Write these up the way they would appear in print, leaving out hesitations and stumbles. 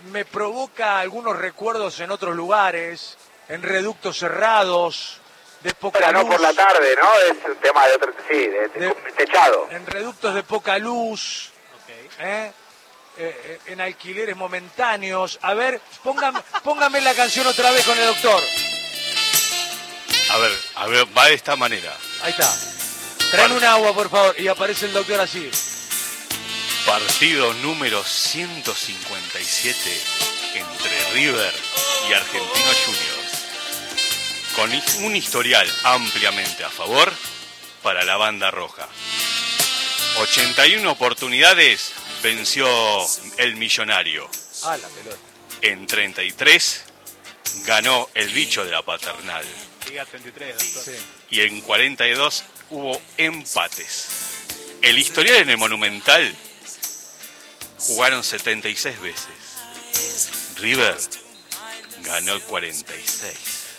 me provoca algunos recuerdos en otros lugares, en reductos cerrados, de poca luz. No por la tarde, ¿no? Es un tema de otro, sí, de techado. En reductos de poca luz, en alquileres momentáneos. A ver, póngame la canción otra vez con el doctor. A ver, va de esta manera. Ahí está. Traen un agua, por favor, y aparece el doctor así. Partido número 157 entre River y Argentinos Juniors. Con un historial ampliamente a favor para la banda roja. 81 oportunidades venció el millonario. Ah, la pelota. En 33 ganó el bicho de la Paternal. Diga 33, doctor. Sí. Y en 42 hubo empates. El historial en el Monumental jugaron 76 veces. River ganó 46.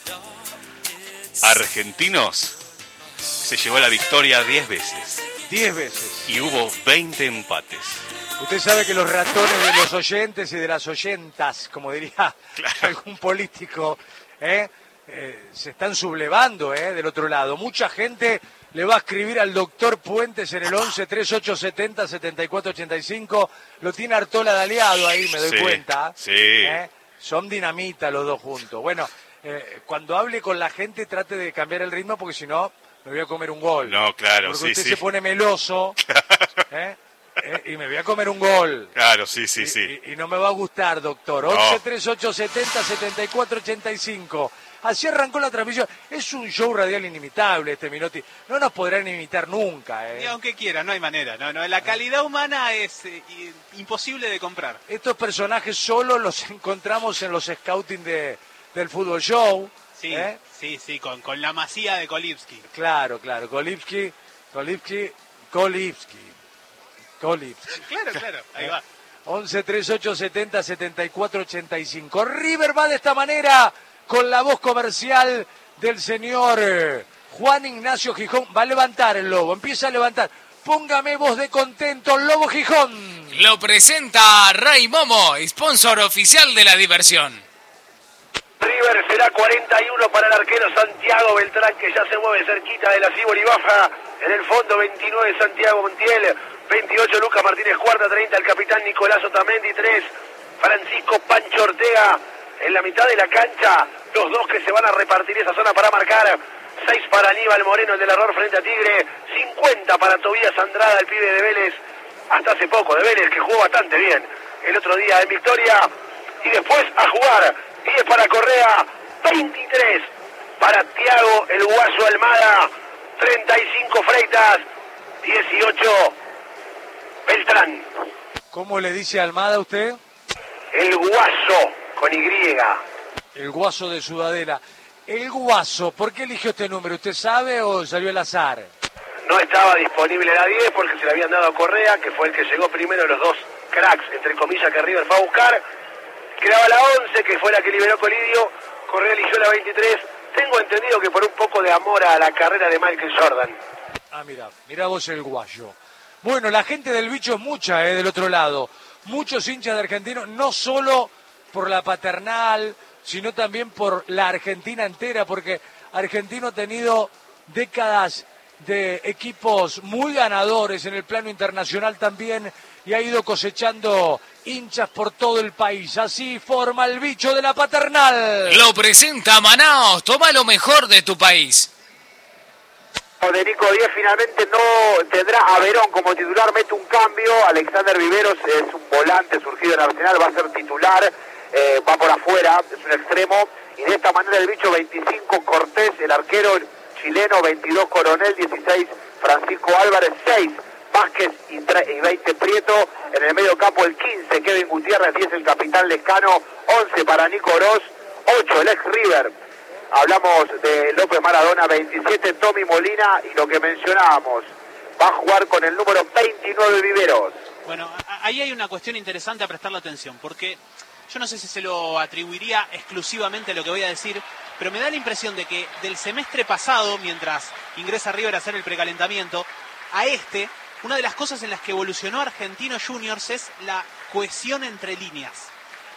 Argentinos se llevó la victoria 10 veces. 10 veces. Y hubo 20 empates. Usted sabe que los ratones de los oyentes y de las oyentas, como diría algún político, se están sublevando del otro lado. Mucha gente le va a escribir al doctor Puentes en el 11 3870 7485. Lo tiene Artola de aliado ahí, me doy cuenta. Sí. Son dinamita los dos juntos. Bueno, cuando hable con la gente trate de cambiar el ritmo porque si no me voy a comer un gol. No, claro, porque sí, usted sí. se pone meloso. Y me voy a comer un gol. Claro, sí, sí, sí. Y no me va a gustar, doctor. 11 3870 7485. Así arrancó la transmisión. Es un show radial inimitable este Minotti. No nos podrán imitar nunca. Y aunque quiera, no hay manera. No, la calidad humana es imposible de comprar. Estos personajes solo los encontramos en los scouting del fútbol show. Sí, sí, con la masía de Kolipski. Claro. Kolipski. Claro, ahí va. 11 3870 7485. River va de esta manera con la voz comercial del señor Juan Ignacio Gijón. Va a levantar el Lobo, empieza a levantar. Póngame voz de contento, Lobo Gijón. Lo presenta Ray Momo, sponsor oficial de la diversión. River será 41 para el arquero Santiago Beltrán, que ya se mueve cerquita de la Cibor y baja. En el fondo 29 Santiago Montiel, 28 Lucas Martínez Cuarta, 30 el capitán Nicolás Otamendi, 3 Francisco Pancho Ortega. En la mitad de la cancha, los dos que se van a repartir esa zona para marcar. 6 para Aníbal Moreno, el del error frente a Tigre. 50 para Tobías Andrada, el pibe de Vélez. Hasta hace poco, de Vélez, que jugó bastante bien el otro día en Victoria. Y después a jugar. 10 para Correa, 23 para Thiago, el Guaso Almada. 35 Freitas, 18 Beltrán. ¿Cómo le dice Almada a usted? El Guaso, con Y. El Guaso de Ciudadela. El Guaso, ¿por qué eligió este número? ¿Usted sabe o salió al azar? No estaba disponible la 10 porque se le habían dado a Correa, que fue el que llegó primero de los dos cracks, entre comillas, que River fue a buscar. Quedaba la 11, que fue la que liberó Colidio. Correa eligió la 23. Tengo entendido que por un poco de amor a la carrera de Michael Jordan. Ah, mira vos el guayo. Bueno, la gente del bicho es mucha, del otro lado. Muchos hinchas de Argentinos, no solo por la Paternal, sino también por la Argentina entera, porque Argentino ha tenido décadas de equipos muy ganadores en el plano internacional también y ha ido cosechando hinchas por todo el país. Así forma el bicho de la Paternal. Lo presenta Manaos, toma lo mejor de tu país. Federico Díaz finalmente no tendrá a Verón como titular, mete un cambio. Alexander Viveros es un volante surgido en Arsenal, va a ser titular, va por afuera, es un extremo. Y de esta manera el bicho 25 Cortés, el arquero chileno, 22 Coronel, 16 Francisco Álvarez, 6 Vázquez y 20 Prieto. En el medio campo el 15 Kevin Gutiérrez, 10 el capitán Lescano, 11 para Nico Oroz, 8 el ex River. Hablamos de López Maradona, 27 Tommy Molina y lo que mencionábamos, va a jugar con el número 29 Viveros. Bueno, ahí hay una cuestión interesante a prestarle atención, porque yo no sé si se lo atribuiría exclusivamente a lo que voy a decir, pero me da la impresión de que del semestre pasado, mientras ingresa River a hacer el precalentamiento, a una de las cosas en las que evolucionó Argentinos Juniors es la cohesión entre líneas.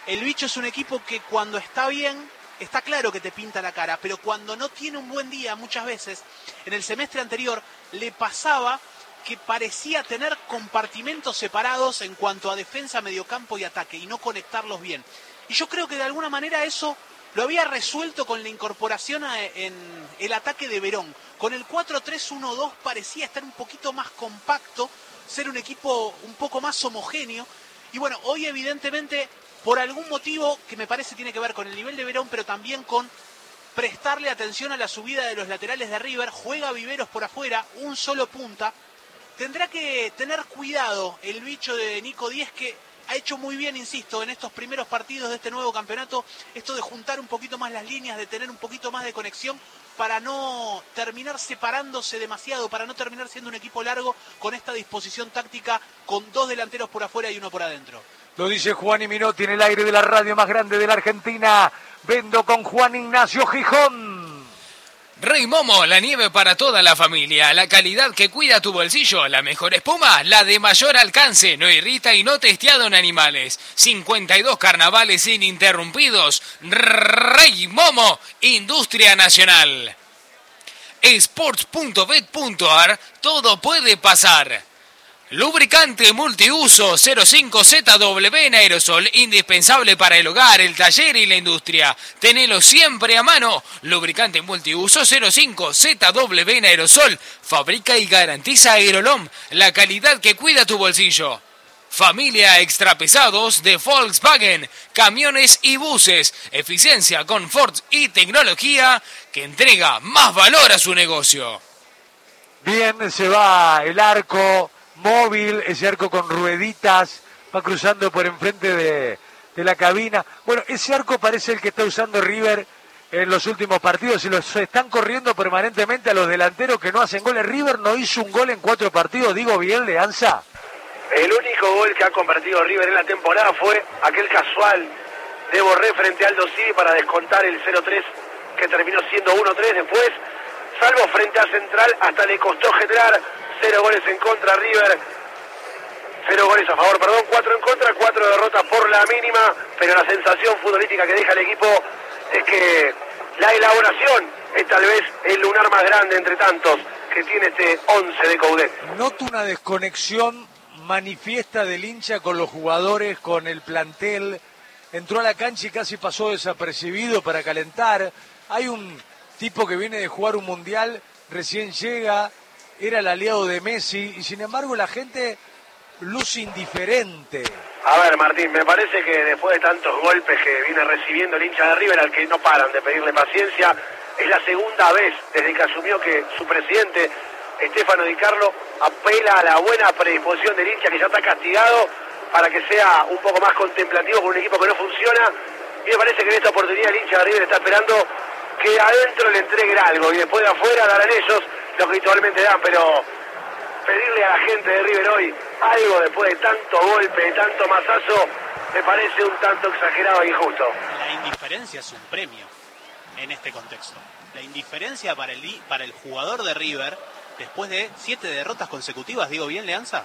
el Bicho es un equipo que cuando está bien, está claro que te pinta la cara, pero cuando no tiene un buen día, muchas veces, en el semestre anterior, le pasaba que parecía tener compartimentos separados en cuanto a defensa, mediocampo y ataque, y no conectarlos bien. Y yo creo que de alguna manera eso lo había resuelto con la incorporación en el ataque de Verón. Con el 4-3-1-2 parecía estar un poquito más compacto, ser un equipo un poco más homogéneo. Y bueno, hoy evidentemente, por algún motivo que me parece tiene que ver con el nivel de Verón, pero también con prestarle atención a la subida de los laterales de River, juega Viveros por afuera, un solo punta. Tendrá que tener cuidado el Bicho de Nico Díez, que ha hecho muy bien, insisto, en estos primeros partidos de este nuevo campeonato, esto de juntar un poquito más las líneas, de tener un poquito más de conexión, para no terminar separándose demasiado, para no terminar siendo un equipo largo con esta disposición táctica, con 2 delanteros por afuera y 1 por adentro. Lo dice Juan y Minotti en el aire de la radio más grande de la Argentina. Vendo con Juan Ignacio Gijón. Rey Momo, la nieve para toda la familia, la calidad que cuida tu bolsillo, la mejor espuma, la de mayor alcance, no irrita y no testeado en animales. 52 carnavales ininterrumpidos. Rey Momo, Industria Nacional. Sports.bet.ar, todo puede pasar. Lubricante multiuso 05ZW en aerosol, indispensable para el hogar, el taller y la industria. Tenelo siempre a mano. Lubricante multiuso 05ZW en aerosol, fabrica y garantiza Aerolom, la calidad que cuida tu bolsillo. Familia Extrapesados de Volkswagen, camiones y buses, eficiencia, confort y tecnología que entrega más valor a su negocio. Bien, se va el arco móvil, ese arco con rueditas, va cruzando por enfrente de la cabina. Bueno, ese arco parece el que está usando River en los últimos partidos y los están corriendo permanentemente a los delanteros que no hacen goles. River no hizo un gol en 4 partidos, digo bien, Leanza. El único gol que ha convertido River en la temporada fue aquel casual de Borré frente a Aldo Civi para descontar el 0-3 que terminó siendo 1-3 después, salvo frente a Central, hasta le costó generar 0 goles en contra a River, 0 goles a favor, 4 en contra, 4 derrotas por la mínima, pero la sensación futbolística que deja el equipo es que la elaboración es tal vez el lunar más grande entre tantos que tiene este 11 de Coudet. Noto una desconexión manifiesta del hincha con los jugadores, con el plantel. Entró a la cancha y casi pasó desapercibido para calentar. Hay un tipo que viene de jugar un mundial, recién llega, era el aliado de Messi y sin embargo la gente luce indiferente. A ver, Martín, me parece que después de tantos golpes que viene recibiendo el hincha de River, al que no paran de pedirle paciencia, es la segunda vez desde que asumió que su presidente, Stefano Di Carlo, apela a la buena predisposición del hincha que ya está castigado para que sea un poco más contemplativo con un equipo que no funciona. Y me parece que en esta oportunidad el hincha de River está esperando que adentro le entreguen algo y después de afuera darán ellos lo que habitualmente dan, pero pedirle a la gente de River hoy algo después de tanto golpe, de tanto mazazo, me parece un tanto exagerado e injusto. La indiferencia es un premio en este contexto. La indiferencia para el jugador de River, después de 7 derrotas consecutivas, ¿digo bien, Leanza?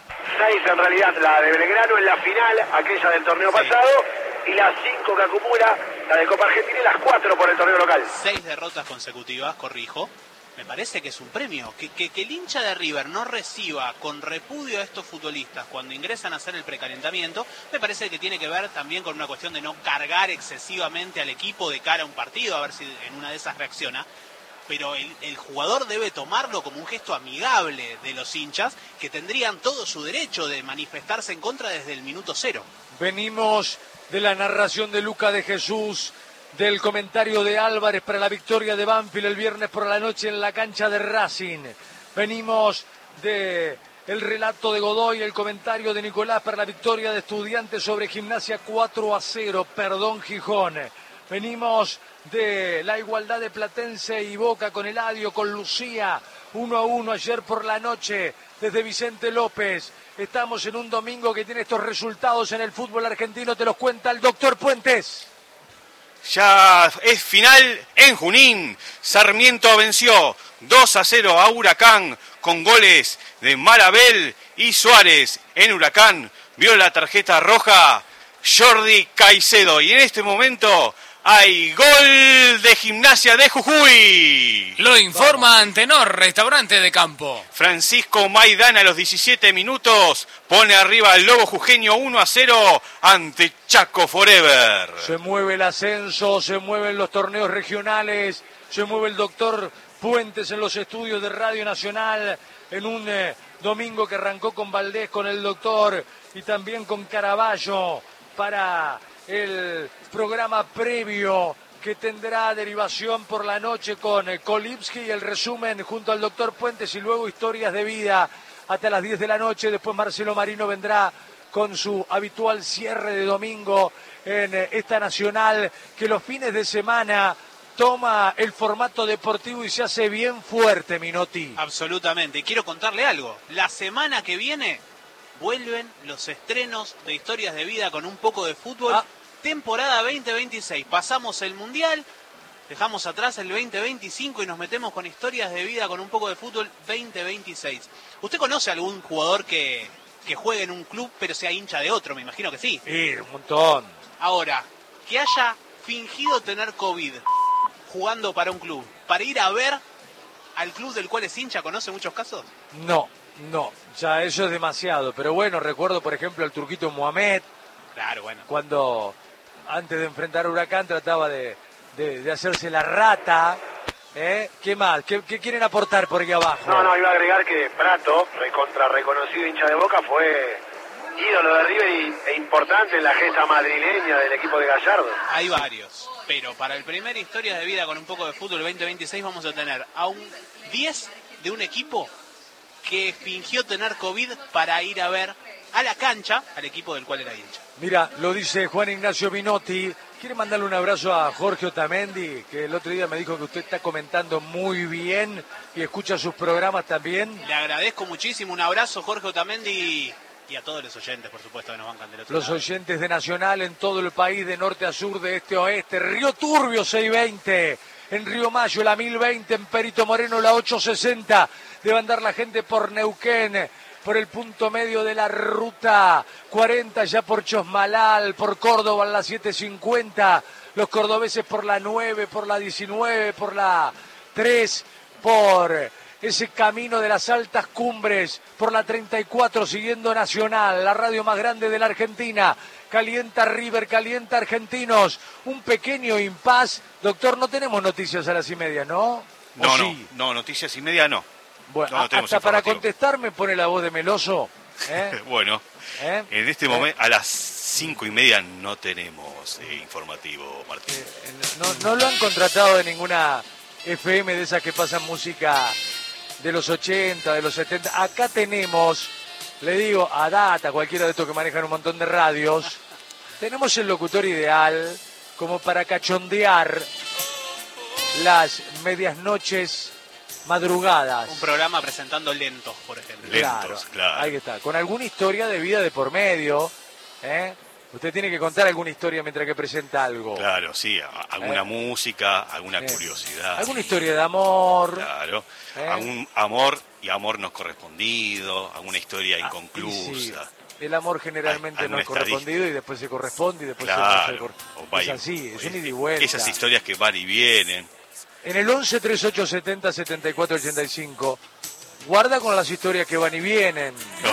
6 en realidad, la de Belgrano en la final, aquella del torneo pasado, y las 5 que acumula, la de Copa Argentina y las 4 por el torneo local. 6 derrotas consecutivas, corrijo. Me parece que es un premio. Que el hincha de River no reciba con repudio a estos futbolistas cuando ingresan a hacer el precalentamiento, me parece que tiene que ver también con una cuestión de no cargar excesivamente al equipo de cara a un partido, a ver si en una de esas reacciona. Pero el jugador debe tomarlo como un gesto amigable de los hinchas, que tendrían todo su derecho de manifestarse en contra desde el minuto 0. Venimos de la narración de Luca de Jesús, del comentario de Álvarez para la victoria de Banfield el viernes por la noche en la cancha de Racing. Venimos de el relato de Godoy, el comentario de Nicolás para la victoria de Estudiantes sobre Gimnasia 4-0, perdón Gijón. Venimos de la igualdad de Platense y Boca con Eladio, con Lucía, 1-1 ayer por la noche desde Vicente López. Estamos en un domingo que tiene estos resultados en el fútbol argentino, te los cuenta el doctor Puentes. Ya es final en Junín. Sarmiento venció 2-0 a Huracán con goles de Marabel y Suárez. En Huracán vio la tarjeta roja Jordi Caicedo. Y en este momento hay gol de Gimnasia de Jujuy. Lo informa Antenor, restaurante de campo. Francisco Maidana a los 17 minutos pone arriba al Lobo Jujeño 1-0 ante Chaco Forever. Se mueve el ascenso, se mueven los torneos regionales, se mueve el doctor Puentes en los estudios de Radio Nacional en un domingo que arrancó con Valdés, con el doctor y también con Caraballo para el programa previo que tendrá derivación por la noche con Kolipsky y el resumen junto al doctor Puentes y luego historias de vida hasta las 10 de la noche. Después Marcelo Marino vendrá con su habitual cierre de domingo en esta nacional que los fines de semana toma el formato deportivo y se hace bien fuerte, Minotti. Absolutamente. Y quiero contarle algo. La semana que viene vuelven los estrenos de historias de vida con un poco de fútbol. Temporada 2026. Pasamos el Mundial, dejamos atrás el 2025 y nos metemos con historias de vida con un poco de fútbol 2026. ¿Usted conoce algún jugador que juegue en un club pero sea hincha de otro? Me imagino que sí. Sí, un montón. Ahora, que haya fingido tener COVID jugando para un club, para ir a ver al club del cual es hincha, ¿conoce muchos casos? No, ya eso es demasiado. Pero bueno, recuerdo por ejemplo al turquito Mohamed. Claro, bueno. Cuando antes de enfrentar a Huracán trataba de hacerse la rata. ¿Qué más? ¿Qué quieren aportar por aquí abajo? No, iba a agregar que Prato, reconocido hincha de Boca, fue ídolo de River e importante en la gesta madrileña del equipo de Gallardo. Hay varios, pero para el primer Historias de Vida con un poco de fútbol 2026 vamos a tener a un 10 de un equipo que fingió tener COVID para ir a ver a la cancha al equipo del cual era hincha. Mira, lo dice Juan Ignacio Minotti. ¿Quiere mandarle un abrazo a Jorge Otamendi? Que el otro día me dijo que usted está comentando muy bien y escucha sus programas también. Le agradezco muchísimo. Un abrazo, Jorge Otamendi, y a todos los oyentes, por supuesto, que nos bancan del otro lado. Los oyentes de Nacional en todo el país, de norte a sur, de este a oeste. Río Turbio 620, en Río Mayo la 1020, en Perito Moreno la 860. Debe andar la gente por Neuquén, por el punto medio de la ruta 40, ya por Chosmalal, por Córdoba en la 750, los cordobeses por la 9, por la 19, por la 3, por ese camino de las altas cumbres, por la 34, siguiendo Nacional, la radio más grande de la Argentina. Calienta River, calienta Argentinos, un pequeño impas. Doctor, no tenemos noticias a las 1:30, ¿no? No, noticias y media no. Bueno, hasta para contestarme pone la voz de Meloso. Bueno, en este momento a las 5:30 no tenemos informativo, Martín. No lo han contratado de ninguna FM de esas que pasan música de los 80, de los 70. Acá tenemos, le digo, a Data, cualquiera de estos que manejan un montón de radios, tenemos el locutor ideal como para cachondear las medias noches madrugadas. Un programa presentando lentos, por ejemplo. Lentos, claro. Ahí está, con alguna historia de vida de por medio, Usted tiene que contar alguna historia mientras que presenta algo. Claro, sí, alguna música, alguna curiosidad. Alguna historia de amor. Claro, algún amor y amor no correspondido, alguna historia inconclusa. Sí. El amor generalmente no es correspondido y después se corresponde y después claro, se corresponde. Es así, es un ida y vuelta. Esas historias que van y vienen. En el 11 38 70 74 85, guarda con las historias que van y vienen.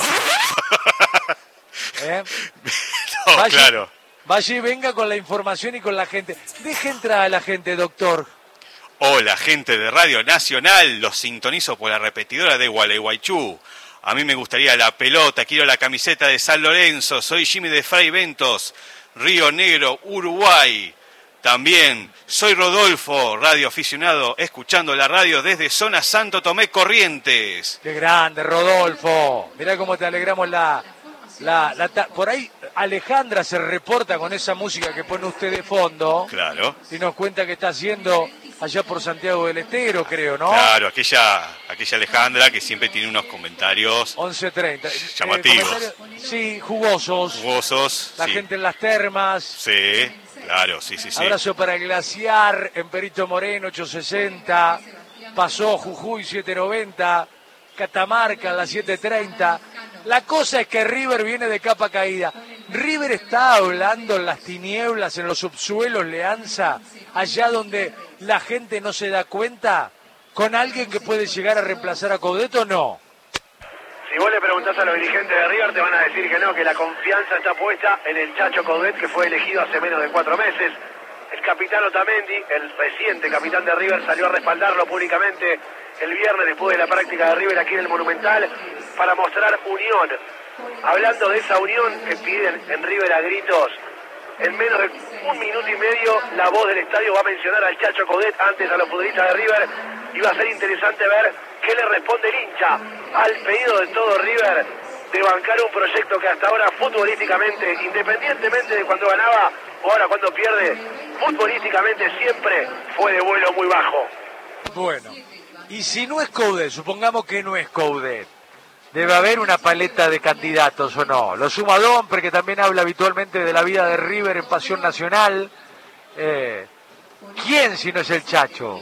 No, claro. Vaya y venga con la información y con la gente. Deje entrar a la gente, doctor. Hola, gente de Radio Nacional. Los sintonizo por la repetidora de Gualeguaychú. A mí me gustaría la pelota, quiero la camiseta de San Lorenzo. Soy Jimmy de Fray Ventos, Río Negro, Uruguay. También soy Rodolfo, radio aficionado, escuchando la radio desde Zona Santo Tomé, Corrientes. ¡Qué grande, Rodolfo! Mirá cómo te alegramos por ahí Alejandra se reporta con esa música que pone usted de fondo. Claro. Y nos cuenta que está haciendo allá por Santiago del Estero, creo, ¿no? Claro, aquella Alejandra que siempre tiene unos comentarios 11:30. Llamativos. Sí, jugosos. La gente en las termas. Sí, claro, sí. Abrazo para el Glaciar en Perito Moreno, 860. Pasó Jujuy, 790. Catamarca, a las 7:30. La cosa es que River viene de capa caída. River está hablando en las tinieblas, en los subsuelos, Leanza, allá donde la gente no se da cuenta, con alguien que puede llegar a reemplazar a Coudet o no. Si vos le preguntás a los dirigentes de River te van a decir que no, que la confianza está puesta en el Chacho Coudet, que fue elegido hace menos de 4 meses. El capitán Otamendi, el reciente capitán de River, salió a respaldarlo públicamente el viernes después de la práctica de River aquí en el Monumental para mostrar unión. Hablando de esa unión que piden en River a gritos, en menos de 1 minuto y medio la voz del estadio va a mencionar al Chacho Coudet antes a los futbolistas de River y va a ser interesante ver qué le responde el hincha al pedido de todo River de bancar un proyecto que hasta ahora futbolísticamente, independientemente de cuando ganaba o ahora cuando pierde, futbolísticamente siempre fue de vuelo muy bajo. Bueno, y si no es Coudet, supongamos que no es Coudet, debe haber una paleta de candidatos o no. Lo suma Domper, que también habla habitualmente de la vida de River en Pasión Nacional. ¿Quién si no es el Chacho?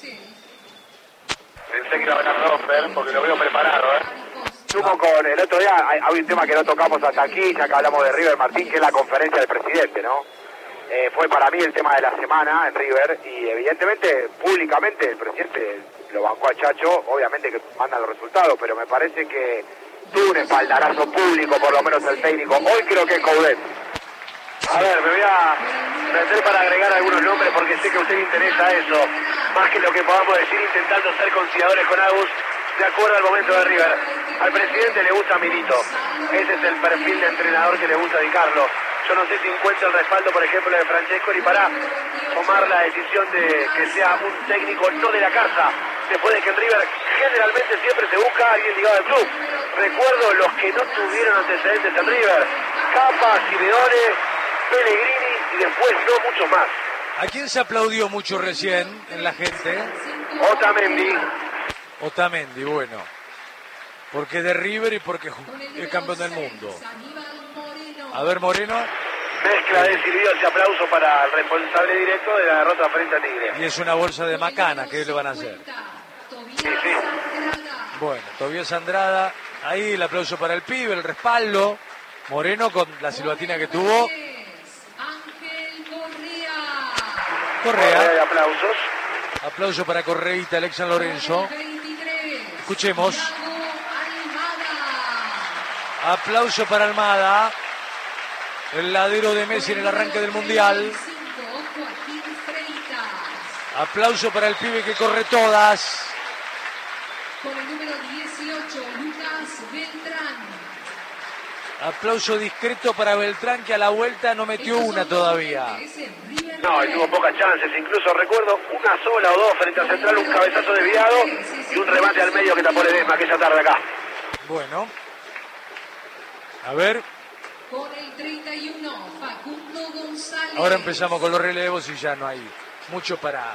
Pensé que iba a ganar Domper porque lo veo preparado, Sumo con el otro día, hay un tema que no tocamos hasta aquí, ya que hablamos de River, Martín, que es la conferencia del presidente, ¿no? Fue para mí el tema de la semana en River y evidentemente, públicamente, el presidente lo bancó a Chacho, obviamente que mandan los resultados, pero me parece que tuvo un espaldarazo público, por lo menos el técnico. Hoy creo que es Coudet. A ver, me voy a meter para agregar algunos nombres porque sé que a usted le interesa eso, más que lo que podamos decir intentando ser conciliadores con Agus, de acuerdo al momento de River. Al presidente le gusta Milito, ese es el perfil de entrenador que le gusta Di Carlo. Yo no sé si encuentra el respaldo, por ejemplo, de Francescoli para tomar la decisión de que sea un técnico no de la casa, después de que en River generalmente siempre se busca a alguien ligado al club. Recuerdo los que no tuvieron antecedentes en River: Capa, Simeone, Pellegrini y después no muchos más. ¿A quién se aplaudió mucho recién en la gente? Otamendi, bueno. Porque de River y porque es campeón del mundo. A ver, Moreno. Mezcla de silbidos y aplauso para el responsable directo de la derrota frente a Tigre. Y es una bolsa de macana, ¿qué le van a hacer? Sí. Bueno, Tobías Andrada, ahí el aplauso para el pibe, el respaldo. Moreno con la silbatina que tuvo. Correa. De aplausos. Aplauso para Correita, Alex San Lorenzo. Escuchemos. Aplauso para Almada, el ladero de Messi en el arranque del Mundial. Aplauso para el pibe que corre todas. Con el número 18, Lucas Beltrán. Aplauso discreto para Beltrán, que a la vuelta no metió una todavía. No, y tuvo pocas chances, incluso recuerdo una sola o dos frente a Central, un cabezazo desviado y un remate al medio que tapó Ledesma aquella tarde acá. Bueno. A ver. Con el 31, Facundo González. Ahora empezamos con los relevos y ya no hay mucho para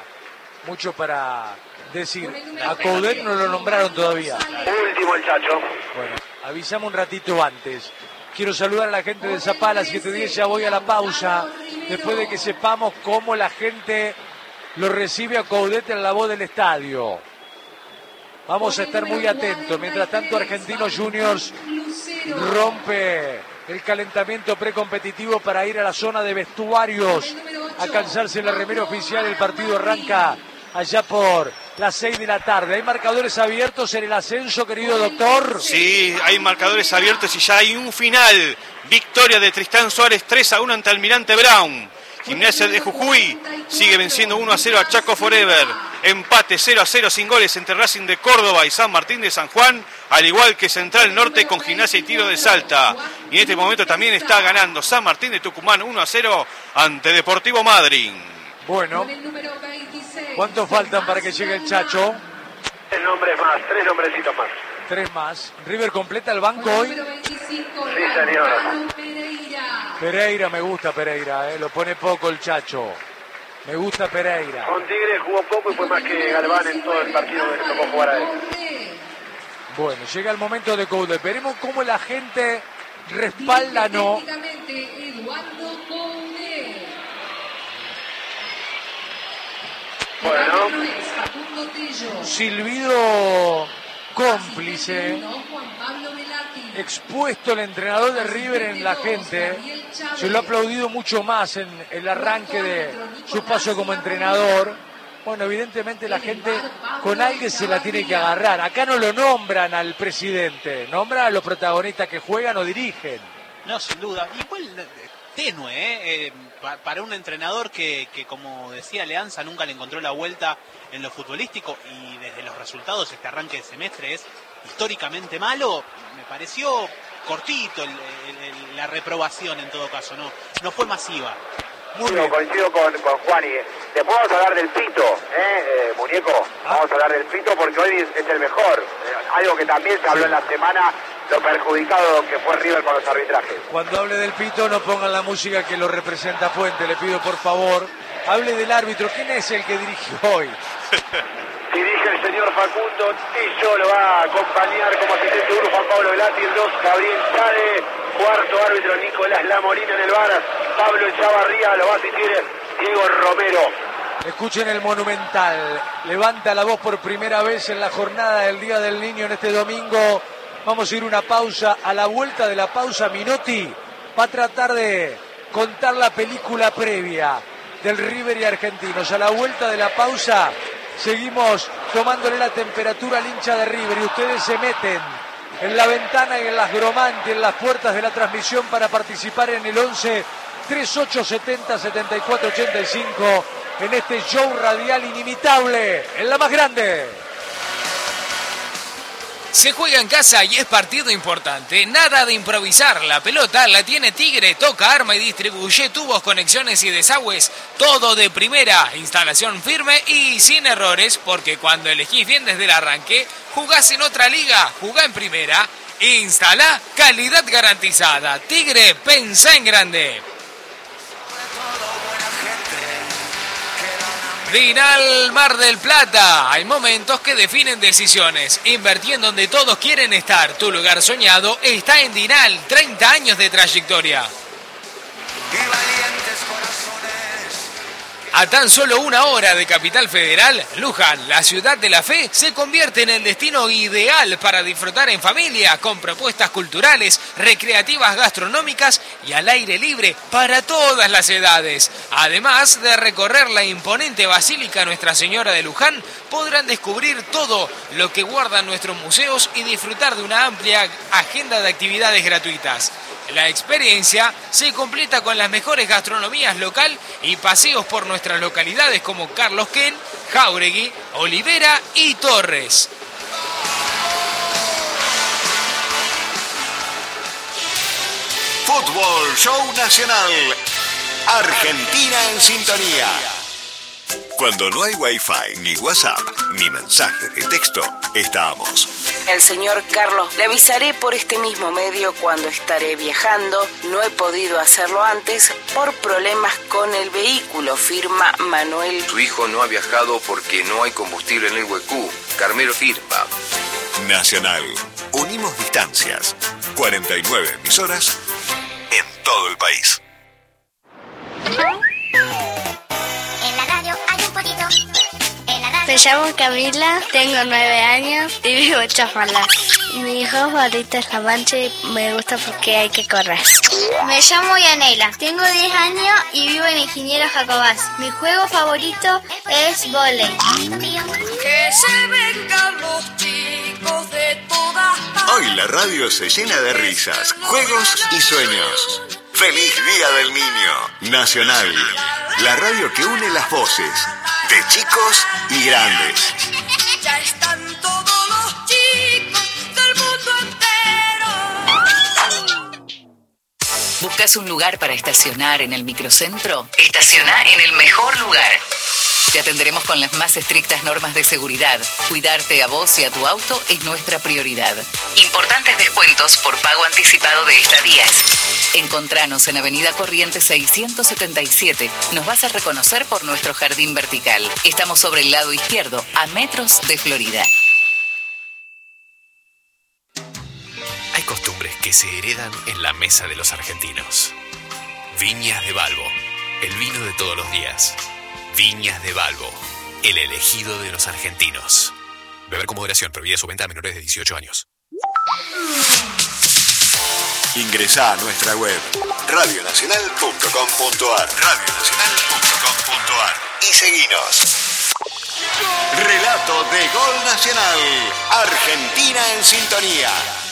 decir. A Coudet no lo nombraron todavía. Último el Chacho. Bueno, avisamos un ratito antes. Quiero saludar a la gente de Zapala 710, ya voy a la pausa. Después de que sepamos cómo la gente lo recibe a Coudet en la voz del estadio. Vamos a estar muy atentos. Mientras tanto, Argentinos Juniors rompe el calentamiento precompetitivo para ir a la zona de vestuarios a calzarse la remera oficial. El partido arranca allá por las 6 de la tarde. ¿Hay marcadores abiertos en el ascenso, querido doctor? Sí, hay marcadores abiertos y ya hay un final. Victoria de Tristán Suárez 3-1 ante Almirante Brown. Gimnasia de Jujuy sigue venciendo 1-0 a Chaco Forever. Empate 0-0 sin goles entre Racing de Córdoba y San Martín de San Juan, al igual que Central Norte con Gimnasia y Tiro de Salta. Y en este momento también está ganando San Martín de Tucumán 1-0 ante Deportivo Madryn. Bueno, ¿cuántos faltan para que llegue el Chacho? 3 nombres más, 3 nombrecitos más. 3 más. ¿River completa el banco hoy? Sí, señor. Pereira, me gusta Pereira, lo pone poco el Chacho. Me gusta Pereira. Con Tigre jugó poco y fue más que Galván en todo el partido que le tocó jugar a él. Bueno, llega el momento de Coudet. Veremos cómo la gente respalda, ¿no? Bueno. Silbido cómplice. Expuesto el entrenador de River en la gente. se lo ha aplaudido mucho más en el arranque de su paso como entrenador. Bueno, evidentemente la gente con alguien se la tiene que agarrar. Acá no lo nombran al presidente, nombran a los protagonistas que juegan o dirigen. No, sin duda. Igual tenue, para un entrenador que, como decía Leanza, nunca le encontró la vuelta en lo futbolístico y desde los resultados este arranque de semestre es históricamente malo. Me pareció cortito la reprobación en todo caso, no fue masiva. Muy bien. Coincido con Juani. Después vamos a hablar del Pito, muñeco. Vamos a hablar del Pito porque hoy es el mejor. Algo que también se habló en la semana, lo perjudicado que fue River con los arbitrajes. Cuando hable del Pito no pongan la música que lo representa Puente, le pido por favor. Hable del árbitro. ¿Quién es el que dirigió hoy? Dirige el señor Facundo Tillo, lo va a acompañar como asistente 1 Juan Pablo Velati, el 2 Gabriel Chade, cuarto árbitro Nicolás Lamolina en el bar, Pablo Echavarría, lo va a asistir Diego Romero. Escuchen el Monumental, levanta la voz por primera vez en la jornada del Día del Niño en este domingo. Vamos a ir una pausa, a la vuelta de la pausa Minotti va a tratar de contar la película previa del River y Argentinos. A la vuelta de la pausa seguimos tomándole la temperatura al hincha de River y ustedes se meten en la ventana y en las gromantes, en las puertas de la transmisión para participar en el 11 3870 7485 en este show radial inimitable, en la más grande. Se juega en casa y es partido importante. Nada de improvisar. La pelota la tiene Tigre. Toca, arma y distribuye tubos, conexiones y desagües. Todo de primera. Instalación firme y sin errores. Porque cuando elegís bien desde el arranque, jugás en otra liga. Jugá en primera. Instala calidad garantizada. Tigre, pensá en grande. Dinal Mar del Plata. Hay momentos que definen decisiones. Invertí en donde todos quieren estar. Tu lugar soñado está en Dinal. 30 años de trayectoria. A tan solo 1 hora de Capital Federal, Luján, la ciudad de la fe, se convierte en el destino ideal para disfrutar en familia, con propuestas culturales, recreativas, gastronómicas y al aire libre para todas las edades. Además de recorrer la imponente Basílica Nuestra Señora de Luján, podrán descubrir todo lo que guardan nuestros museos y disfrutar de una amplia agenda de actividades gratuitas. La experiencia se completa con las mejores gastronomías local y paseos por nuestras localidades como Carlos Ken, Jáuregui, Olivera y Torres. Fútbol Show Nacional. Argentina en sintonía. Cuando no hay Wi-Fi, ni WhatsApp, ni mensaje de texto, estamos. El señor Carlos, le avisaré por este mismo medio cuando estaré viajando. No he podido hacerlo antes por problemas con el vehículo, firma Manuel. Su hijo no ha viajado porque no hay combustible en el huecú. Carmelo firma. Nacional. Unimos distancias. 49 emisoras en todo el país. En la radio hay un pollito. Me llamo Camila, tengo 9 años y vivo en Chafalás. Mi juego favorito es la mancha y me gusta porque hay que correr. Me llamo Yanela, tengo 10 años y vivo en Ingeniero Jacobás. Mi juego favorito es vóley. Que se vengan los chicos de todas partes. Hoy la radio se llena de risas, juegos y sueños. ¡Feliz Día del Niño! Nacional, la radio que une las voces de chicos y grandes. Ya están todos los chicos del mundo entero. ¿Buscas un lugar para estacionar en el microcentro? Estaciona en el mejor lugar. Te atenderemos con las más estrictas normas de seguridad. Cuidarte a vos y a tu auto es nuestra prioridad. Importantes descuentos por pago anticipado de estadías. Encontranos en Avenida Corrientes 677. Nos vas a reconocer por nuestro jardín vertical. Estamos sobre el lado izquierdo, a metros de Florida. Hay costumbres que se heredan en la mesa de los argentinos. Viñas de Balbo, el vino de todos los días. Viñas de Balbo, el elegido de los argentinos. Beber con moderación, prohibida su venta a menores de 18 años. Ingresá a nuestra web radionacional.com.ar. Radionacional.com.ar. Y seguinos. Relato de Gol Nacional. Argentina en sintonía.